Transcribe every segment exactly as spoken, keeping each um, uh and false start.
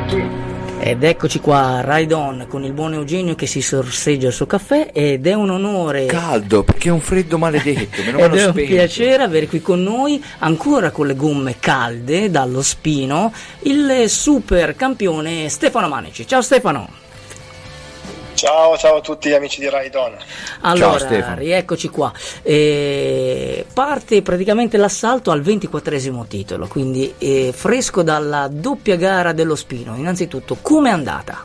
Ed eccoci qua, Ride On con il buon Eugenio che si sorseggia il suo caffè, ed è un onore caldo perché è un freddo maledetto. Meno ed è un spento. piacere avere qui con noi, ancora con le gomme calde dallo Spino, il super campione Stefano Manici. Ciao Stefano. Ciao, ciao a tutti gli amici di Ride On. Allora, rieccoci qua. E parte praticamente l'assalto al ventiquattresimo titolo, quindi è fresco dalla doppia gara dello Spino. Innanzitutto, com'è andata?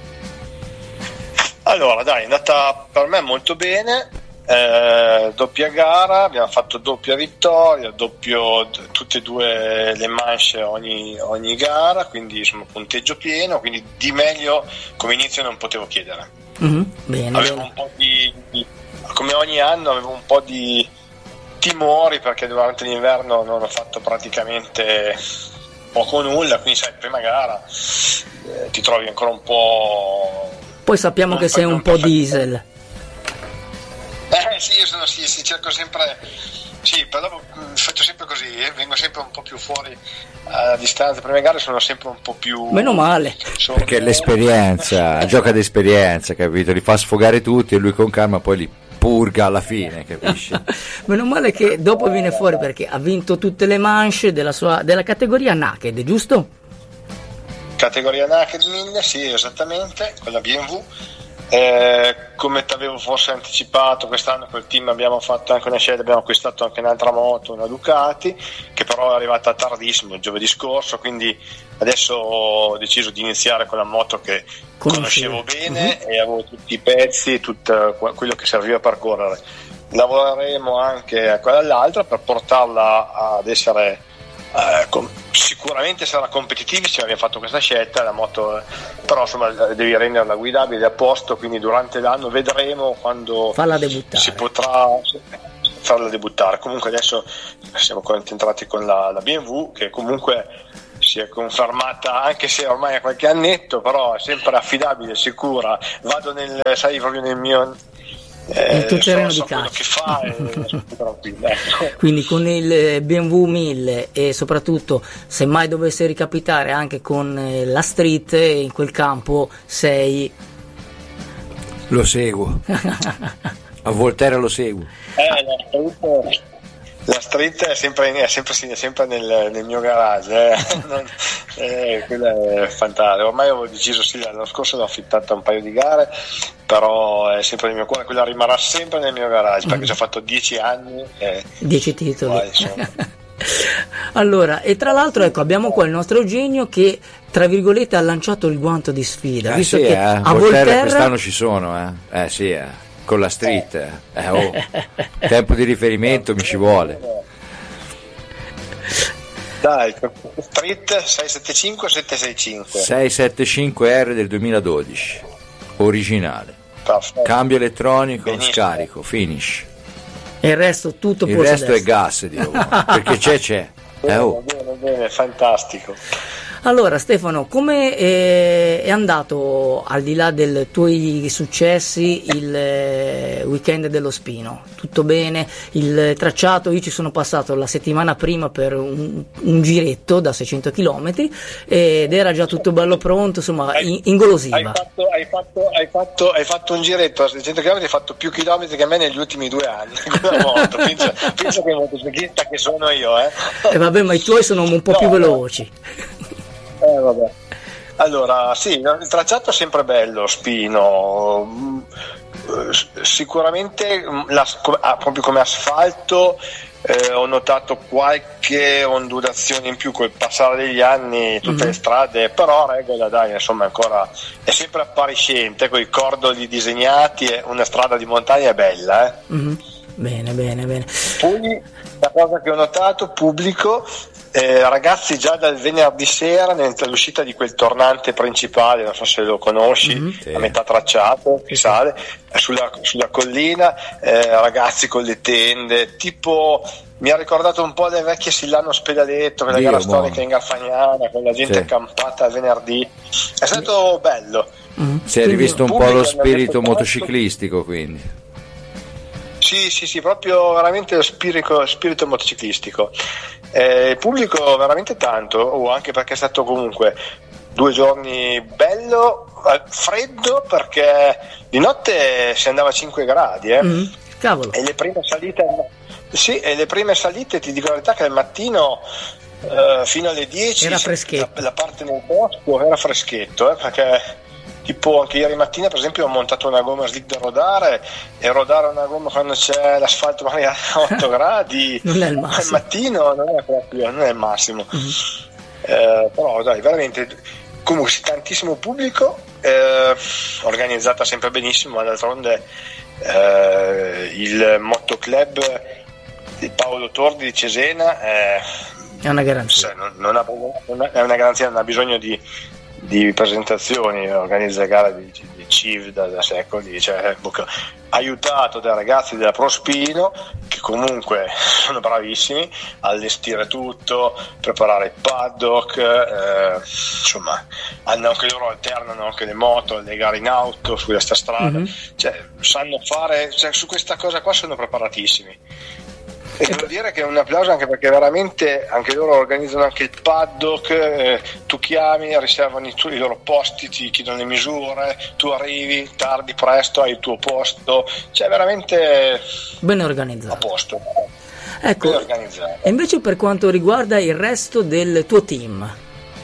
Allora, dai, è andata per me molto bene. Eh, doppia gara, abbiamo fatto doppia vittoria, doppio t- tutte e due le manche ogni, ogni gara, quindi insomma punteggio pieno, quindi di meglio come inizio non potevo chiedere. Mm-hmm, bene, avevo bene. un po' di, di come ogni anno avevo un po' di timori perché durante l'inverno non ho fatto praticamente poco o nulla, quindi sai, prima gara eh, ti trovi ancora un po'. Poi sappiamo che sei un po' diesel. Eh sì, io sono sì, sì, cerco sempre, sì, però faccio sempre così, eh, vengo sempre un po' più fuori a distanza, le prime gare sono sempre un po' più. Meno male. Sono... Perché l'esperienza, gioca d'esperienza, capito? Li fa sfogare tutti e lui con calma poi li purga alla fine, capisci? Meno male che dopo viene fuori perché ha vinto tutte le manche della sua della categoria Naked, giusto? Categoria Naked mille, sì, esattamente, con la B M W. Eh, come ti avevo forse anticipato, quest'anno col team abbiamo fatto anche una scelta, abbiamo acquistato anche un'altra moto, una Ducati, che però è arrivata tardissimo il giovedì scorso, quindi adesso ho deciso di iniziare con la moto che conoscevo bene uh-huh. e avevo tutti i pezzi, tutto quello che serviva per correre. Lavoreremo anche a quella all'altra per portarla ad essere Uh, com- sicuramente sarà competitivissima, abbiamo fatto questa scelta, la moto però insomma devi renderla guidabile a posto, quindi durante l'anno vedremo quando farla debuttare. Si potrà farla debuttare. Comunque adesso siamo concentrati con la, la B M W che comunque si è confermata, anche se ormai ha qualche annetto, però è sempre affidabile, sicura, vado nel, sai, proprio nel mio Eh, il tuo terreno so, di so che fa e tranquillo, ecco. Quindi con il B M W mille e soprattutto se mai dovesse ricapitare anche con la street, in quel campo sei. Lo seguo. A Volterra lo seguo. Eh, la street, la street è sempre, è sempre, è sempre nel, nel mio garage, eh. Non, eh, quella è fantastica. Ormai ho deciso, sì, l'anno scorso l'ho affittata un paio di gare, però è sempre nel mio cuore, quella rimarrà sempre nel mio garage perché mm. ci ho fatto dieci anni. Eh, dieci titoli. Allora, e tra l'altro ecco abbiamo qua il nostro Eugenio che tra virgolette ha lanciato il guanto di sfida, eh, visto sì, che eh. a Volterra, Volterra quest'anno ci sono, eh, eh sì, eh. Con la street, eh. Eh, oh. Tempo di riferimento mi ci vuole. Dai, street sei sette cinque sette sei cinque sei sette cinque R del duemiladodici, originale. Perfetto. Cambio elettronico, Benissimo. Scarico, finish. E il resto tutto il resto è gas, Dio, perché c'è c'è. Bene, eh, oh. bene, bene, fantastico. Allora Stefano, come è, è andato al di là dei tuoi successi il eh, weekend dello Spino? Tutto bene? Il tracciato, io ci sono passato la settimana prima per un, un giretto da seicento chilometri ed era già tutto bello pronto, insomma hai, ingolosiva. Hai fatto, hai, fatto, hai, fatto, hai fatto un giretto a seicento chilometri, hai fatto più chilometri che me negli ultimi due anni con la moto, pensa, pensa che motociclista che sono io. Eh. E vabbè, ma i tuoi sono un po' no, più veloci. Eh, vabbè. Allora, sì, il tracciato è sempre bello, Spino. Sicuramente la, proprio come asfalto eh, ho notato qualche ondulazione in più col passare degli anni, tutte mm-hmm. le strade, però regola, dai, insomma ancora è sempre appariscente, con i cordoli disegnati, è una strada di montagna è bella, eh. Mm-hmm. Bene, bene, bene. Poi la cosa che ho notato, pubblico, Eh, ragazzi già dal venerdì sera nell'uscita di quel tornante principale, non so se lo conosci, mm-hmm, sì. a metà tracciato che sale sulla, sulla collina, eh, ragazzi con le tende, tipo mi ha ricordato un po' le vecchie Sillano Ospedaletto, quella gara storica in Garfagnana con la gente sì. accampata venerdì, è stato bello. Mm-hmm. Si è rivisto un po' lo spirito motociclistico, quindi sì sì sì, proprio veramente lo spirito, spirito motociclistico. Eh, il pubblico veramente tanto, oh, anche perché è stato comunque due giorni bello, freddo perché di notte si andava a cinque gradi, eh. Mm, cavolo. E le prime salite, sì, e le prime salite ti dico la verità che al mattino eh, fino alle dieci era freschetto. La, la parte nel bosco era freschetto, eh, perché tipo anche ieri mattina per esempio ho montato una gomma slick da rodare, e rodare una gomma quando c'è l'asfalto magari a otto gradi non è il massimo. Al mattino non è proprio, non è il massimo. Mm-hmm. Eh, però dai, veramente comunque c'è tantissimo pubblico, eh, organizzata sempre benissimo, ma d'altronde eh, il motoclub di Paolo Tordi di Cesena è, è una garanzia, cioè, non, non ha, non ha, è una garanzia, non ha bisogno di, di presentazioni, organizza gare di, di C I V da, da secoli, cioè, aiutato dai ragazzi della Prospino che comunque sono bravissimi a allestire tutto, preparare il paddock, eh, insomma hanno anche loro, alternano anche le moto, le gare in auto su questa strada, mm-hmm. cioè sanno fare, cioè, su questa cosa qua sono preparatissimi. E devo dire che è un applauso anche perché veramente anche loro organizzano anche il paddock, eh, tu chiami, riservano i, tu, i loro posti, ti chiedono le misure, tu arrivi tardi, presto, hai il tuo posto, cioè veramente ben organizzato. A posto. Ecco, ben organizzato. E invece per quanto riguarda il resto del tuo team?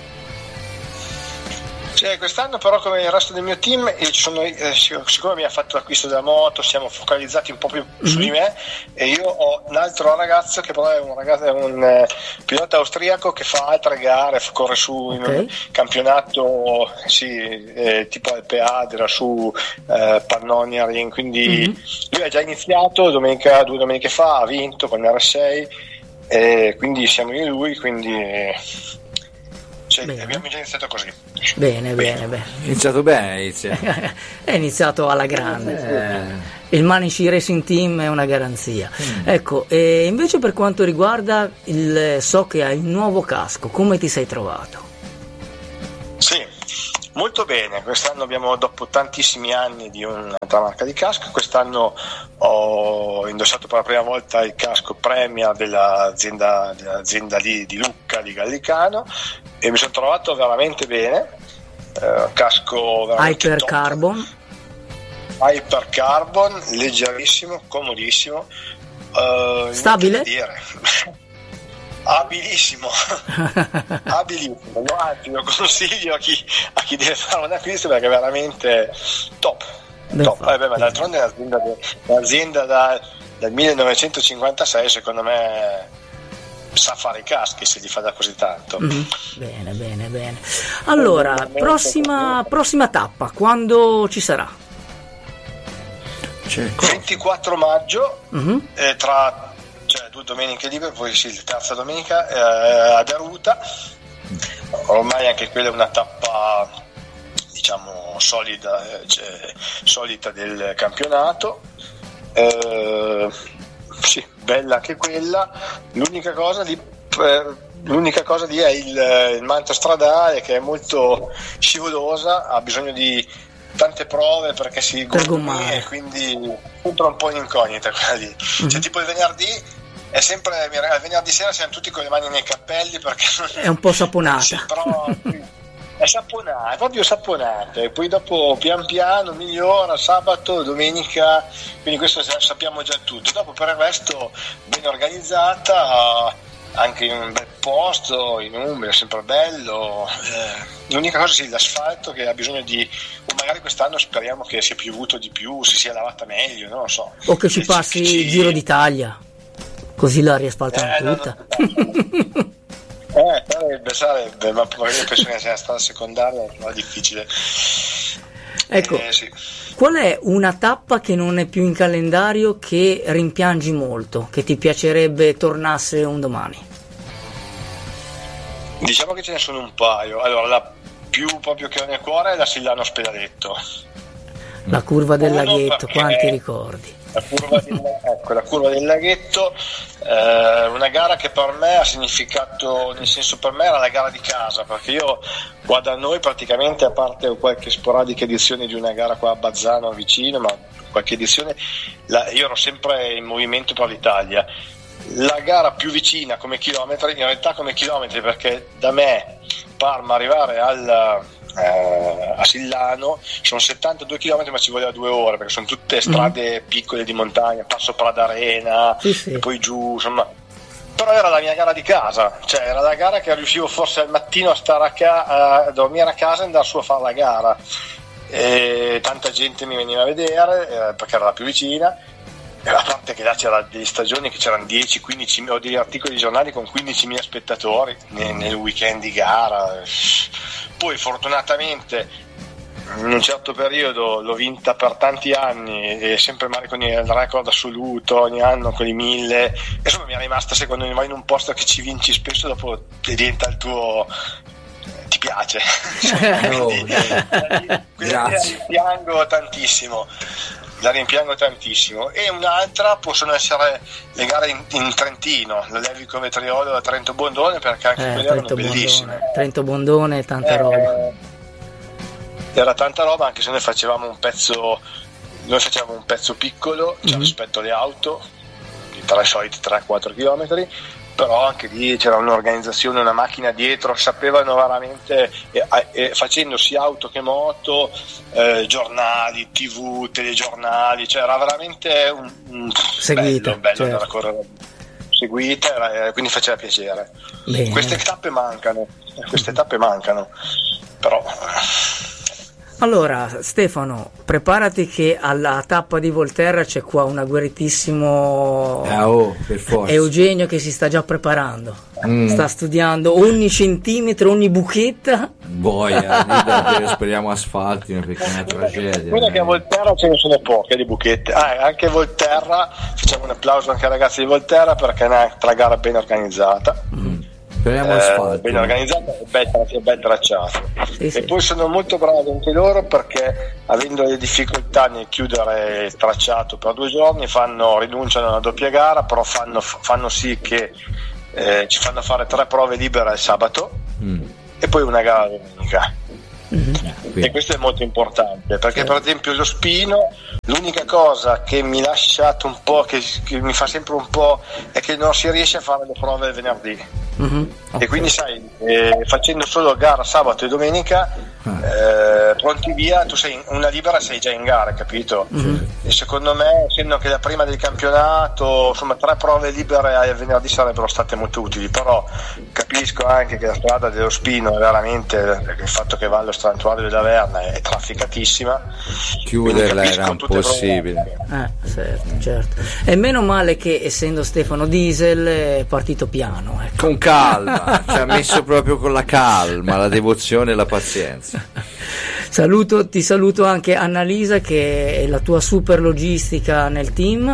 Cioè, quest'anno però come il resto del mio team, io ci sono, eh, siccome mi ha fatto l'acquisto della moto, siamo focalizzati un po' più mm-hmm. su di me, e io ho un altro ragazzo che però è un, ragazzo, è un eh, pilota austriaco che fa altre gare, corre su okay. in un campionato sì, eh, tipo Alpe Adria, su eh, Pannonia Ring, quindi mm-hmm. lui ha già iniziato domenica, due domeniche fa, ha vinto con l'R sei, e quindi siamo io e lui, quindi... Cioè, abbiamo già iniziato così. Bene, bene, bene. Iniziato bene, inizia. È iniziato alla grande. Eh. Il Manici Racing Team è una garanzia. Mm. Ecco, e invece per quanto riguarda il, so che hai il nuovo casco, come ti sei trovato? Sì, molto bene. Quest'anno abbiamo, dopo tantissimi anni di un'altra marca di casco, quest'anno ho indossato per la prima volta il casco Premier dell'azienda, dell'azienda lì di Lucca, di Gallicano, e mi sono trovato veramente bene. Eh, casco veramente Hyper top. Carbon Hyper Carbon, leggerissimo, comodissimo, eh, stabile? Dire. Abilissimo. Abilissimo. No, anzi, lo consiglio a chi, a chi deve fare un acquisto perché è veramente top. top. Eh beh, ma d'altronde l'azienda, l'azienda da, dal millenovecentocinquantasei secondo me sa fare i caschi se li fa da così tanto. Mm-hmm. Bene, bene, bene. Allora, prossima, prossima tappa, quando ci sarà? ventiquattro maggio, mm-hmm. eh, tra cioè, due domeniche libere, poi sì, la terza domenica eh, ad Aruta. Ormai anche quella è una tappa, diciamo, solida, eh, cioè, solita del campionato. Eh, sì, bella anche quella. L'unica cosa lì, eh, l'unica cosa lì è il, il manto stradale che è molto scivolosa, ha bisogno di tante prove perché si gomma e quindi sempre un po' in incognita quella lì. Mm-hmm. Cioè, tipo il venerdì è sempre, il venerdì sera siamo tutti con le mani nei capelli perché è un po' saponata. Sì, però è saponata, è proprio saponata, e poi dopo pian piano migliora, sabato, domenica, quindi questo sappiamo già tutto. Dopo per il resto ben organizzata, anche in un bel posto, in Umbria, sempre bello. Eh, l'unica cosa sì, l'asfalto che ha bisogno di, o magari quest'anno speriamo che sia piovuto di più, si sia lavata meglio, non lo so. O che ci passi il ci... Giro d'Italia, così la riasfaltano eh, tutta. No, no. Eh, sarebbe, sarebbe, ma poi penso che sia stata secondaria, è difficile. Ecco, eh, sì. Qual è una tappa che non è più in calendario che rimpiangi molto, che ti piacerebbe tornasse un domani? Diciamo che ce ne sono un paio. Allora, la più proprio che ho nel cuore è la Sillano Ospedaletto. La curva del Uno laghetto, quanti ricordi? La curva del, ecco, la curva del laghetto, eh, una gara che per me ha significato, nel senso, per me era la gara di casa, perché io qua da noi praticamente, a parte qualche sporadica edizione di una gara qua a Bazzano vicino, ma qualche edizione, la, io ero sempre in movimento per l'Italia. la gara più vicina come chilometri, in realtà come chilometri, perché da me Parma arrivare al, eh, a Sillano sono settantadue chilometri, ma ci voleva due ore perché sono tutte strade mm. piccole di montagna, passo Pradarena, sì, sì. E poi giù, insomma. Però era la mia gara di casa, cioè era la gara che riuscivo forse al mattino a stare a, ca- a dormire a casa e andare su a fare la gara, e tanta gente mi veniva a vedere eh, perché era la più vicina. E a parte che là c'era delle stagioni che c'erano dieci quindici o degli articoli di giornali con quindicimila spettatori nel, nel weekend di gara. Poi fortunatamente in un certo periodo l'ho vinta per tanti anni e sempre male con il record assoluto ogni anno con i mille, insomma mi è rimasta, secondo me, vai in un posto che ci vinci spesso dopo diventa il tuo, ti piace. No, quindi, quindi la rimpiango tantissimo la rimpiango tantissimo. E un'altra possono essere le gare in, in Trentino, la Levico Vetriolo da Trento Bondone, perché anche eh, quelle erano bellissime. Trento Bondone, tanta eh, roba. Era tanta roba, anche se noi facevamo un pezzo noi facevamo un pezzo piccolo, cioè, mm-hmm. rispetto alle auto tra i soliti tre quattro chilometri, però anche lì c'era un'organizzazione, una macchina dietro, sapevano veramente, eh, eh, facendosi auto che moto, eh, giornali, tv, telegiornali, cioè era veramente un, un seguita, bello, bello certo. da correre, seguita, era, eh, quindi faceva piacere. Bene. Queste tappe mancano, queste tappe mancano, però... Allora Stefano, preparati che alla tappa di Volterra c'è qua un agguerritissimo ah, oh, per forza. Eugenio che si sta già preparando, mm. sta studiando ogni centimetro, ogni buchetta. Boia, davvero, speriamo asfaltino perché è una tragedia. Guarda che a Volterra ce ne sono poche di buchette, ah, anche Volterra, facciamo un applauso anche ai ragazzi di Volterra perché è un'altra gara ben organizzata. Mm. Speriamo asfalto. Eh, ben organizzata e ben, ben tracciata. Sì, e sì. Poi sono molto bravi anche loro perché, avendo le difficoltà nel chiudere il tracciato per due giorni, fanno, rinunciano alla doppia gara, però fanno, fanno sì che eh, ci fanno fare tre prove libere il sabato mm. e poi una gara domenica. Mm-hmm. E questo è molto importante perché, per esempio, lo Spino, l'unica cosa che mi lascia un po', che, che mi fa sempre un po', è che non si riesce a fare le prove il venerdì. Mm-hmm. Okay. E quindi sai, eh, facendo solo gara sabato e domenica, eh, pronti via, tu sei in una libera, sei già in gara, capito? Mm-hmm. E secondo me, essendo che la prima del campionato, insomma, tre prove libere al venerdì sarebbero state molto utili, però capisco anche che la strada dello Spino è veramente, il fatto che va allo Strantuario della Verna è trafficatissima, chiuderla era impossibile. Eh, certo, certo. E meno male che, essendo Stefano Diesel, è partito piano, ecco. Con calma, ci ha messo proprio con la calma, la devozione e la pazienza. Saluto, ti saluto anche Annalisa, che è la tua super logistica nel team.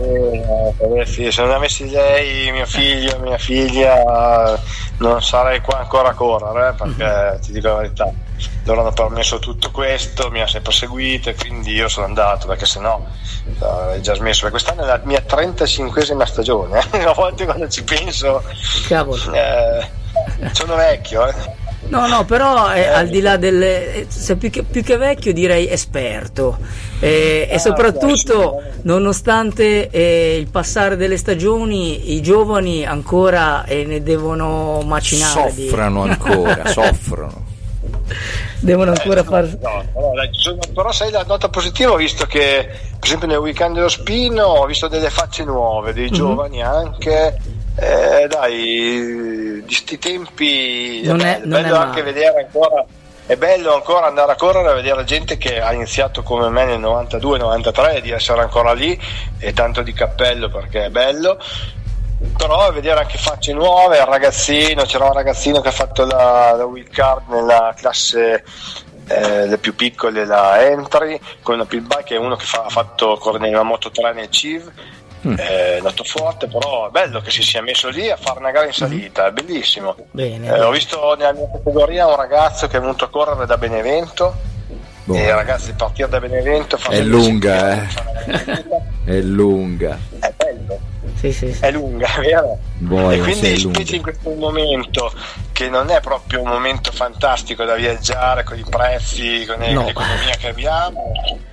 Eh, sì, se non avessi lei, mio figlio, mia figlia, non sarei qua ancora a correre, eh, perché mm-hmm. ti dico la verità, loro hanno permesso tutto questo, mi ha sempre seguito e quindi io sono andato, perché sennò avrei già smesso. Perché quest'anno è la mia trentacinquesima stagione, eh. A volte quando ci penso, cavolo, eh, sono vecchio, eh. No, no, però eh, al di là del, se più che, più che vecchio direi esperto, eh, ah, e soprattutto sì, nonostante eh, il passare delle stagioni, i giovani ancora eh, ne devono macinare. Soffrano di... ancora, soffrono. Devono ancora eh, far... No, no, no, però sai, la nota positiva, ho visto che per esempio nel weekend dello Spino ho visto delle facce nuove, dei mm-hmm. giovani anche. Eh, dai, di sti tempi non è, è, bello, bello anche vedere ancora, è bello ancora andare a correre e vedere gente che ha iniziato come me nel novantadue novantatré, di essere ancora lì, e tanto di cappello perché è bello. Però vedere anche facce nuove, il ragazzino, c'era un ragazzino che ha fatto la, la wild card nella classe eh, le più piccole, la entry con una pit bike, è uno che fa, ha fatto correre nella Moto tre nel C I V. Mm. È andato forte, però è bello che si sia messo lì a fare una gara in salita, è bellissimo. Bene, eh, bene. Ho visto nella mia categoria un ragazzo che è venuto a correre da Benevento. Boh. E ragazzi, partire da Benevento è lunga, eh. È lunga. È bello. Sì, sì, sì. È lunga, vero? Boia, e quindi specie lunga. In questo momento che non è proprio un momento fantastico da viaggiare con i prezzi, con no. l'economia che abbiamo. Eh,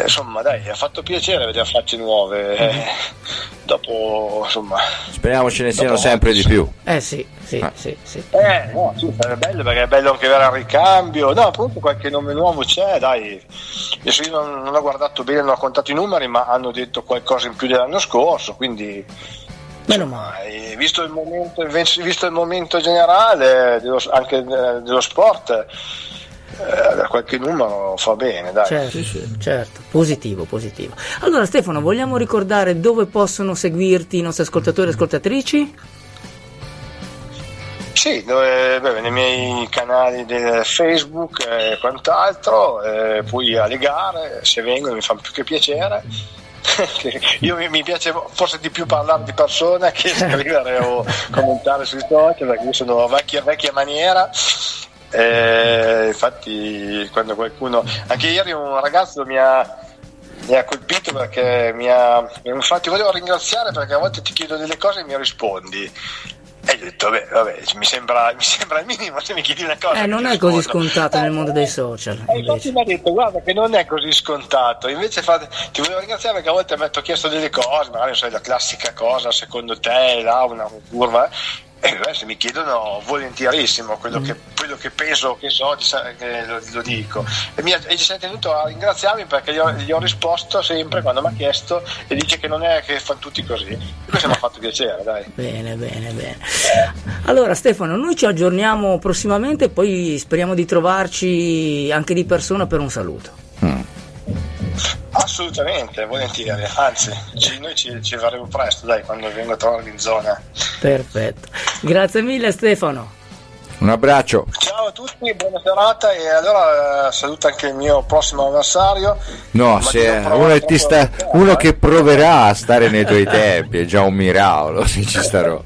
insomma dai, ha fatto piacere vedere facce nuove, eh, dopo insomma speriamo ce ne siano dopo sempre di più. Eh sì, sì, Ah. sì, sì. eh no, sì, è bello perché è bello anche avere il ricambio, no, appunto qualche nome nuovo c'è, dai, adesso io non, non ho guardato bene, non ho contato i numeri, ma hanno detto qualcosa in più dell'anno scorso, quindi Meno male. eh, visto il momento, visto il momento generale dello, anche eh, dello sport, eh, qualche numero fa bene, dai. Certo, certo, positivo, positivo. Allora Stefano, vogliamo ricordare dove possono seguirti i nostri ascoltatori e ascoltatrici? Sì, dove, beh, nei miei canali del Facebook e quant'altro, eh, poi alle gare, se vengono mi fa più che piacere. Io mi, mi piace forse di più parlare di persona che scrivere o commentare sui social, perché io sono vecchia, vecchia maniera. Eh, infatti quando qualcuno, anche ieri un ragazzo mi ha, mi ha colpito perché mi ha, infatti volevo ringraziare perché a volte ti chiedo delle cose e mi rispondi. E gli ho detto, beh, vabbè, mi sembra, mi sembra il minimo se mi chiedi una cosa. Eh, non è così scontato nel mondo dei social. E infatti mi ha detto, guarda che non è così scontato. Invece fa, ti volevo ringraziare perché a volte mi ho chiesto delle cose, magari non sai, la classica cosa, secondo te, là, una curva. E beh, se mi chiedono volentierissimo quello, mm. che, quello che penso, che so, che lo, lo dico. E mi ha, e si è tenuto a ringraziarmi perché gli ho, gli ho risposto sempre quando mi ha chiesto e dice che non è che fanno tutti così. Questo mi ha fatto piacere, dai. Bene, bene, bene. Allora Stefano, noi ci aggiorniamo prossimamente e poi speriamo di trovarci anche di persona per un saluto. Mm. Assolutamente, volentieri, anzi ci, noi ci, ci faremo presto, dai, quando vengo a trovarvi in zona. Perfetto, grazie mille Stefano. Un abbraccio. Ciao a tutti, buona serata e allora eh, saluto anche il mio prossimo avversario. No, se uno, che ti sta, uno che proverà a stare nei tuoi tempi è già un miracolo, se ci starò.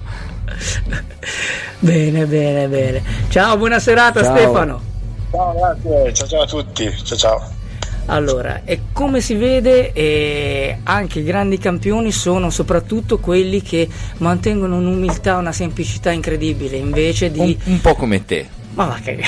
Bene, bene, bene. Ciao, buona serata. Ciao. Stefano. Ciao, grazie, ciao, ciao a tutti, ciao ciao. Allora, e come si vede, eh, anche i grandi campioni sono soprattutto quelli che mantengono un'umiltà, una semplicità incredibile, invece di... Un, un po' come te. Ma va che...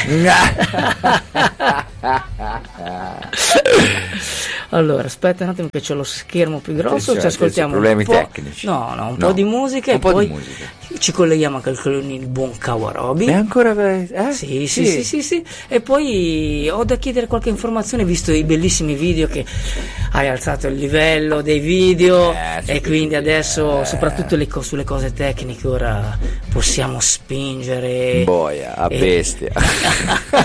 Allora, aspetta un attimo che c'è lo schermo più grosso, ci ascoltiamo problemi un po', tecnici. No, no, un no. po' di musica un e po' poi di musica. Ci colleghiamo anche con il buon Kawarobi. È ancora eh? sì, sì, sì, sì, sì, sì. E poi ho da chiedere qualche informazione, visto i bellissimi video che hai alzato il livello dei video eh, e quindi adesso, eh. soprattutto le co- sulle cose tecniche, ora possiamo spingere. Boia, a e... bestia.